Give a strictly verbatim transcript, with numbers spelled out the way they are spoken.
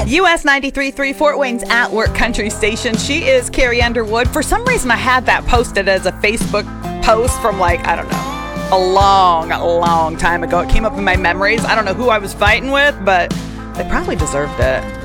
U S ninety-three point three Fort Wayne's At Work Country Station. She is Carrie Underwood. For some reason, I had that posted as a Facebook post from like, I don't know, a long, long time ago. It came up in my memories. I don't know who I was fighting with, but they probably deserved it.